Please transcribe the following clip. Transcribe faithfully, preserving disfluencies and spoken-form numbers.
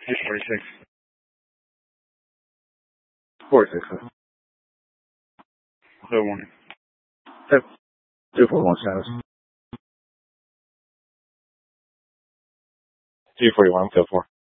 two forty-six. forty-six. Good morning. two forty-one status. two forty-one, go for.